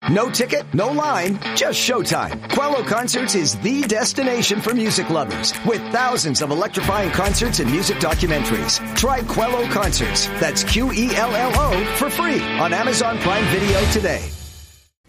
No ticket, no line, just showtime. Quello Concerts is the destination for music lovers with thousands of electrifying concerts and music documentaries. Try Quello Concerts, that's Quello, for free on Amazon Prime Video today.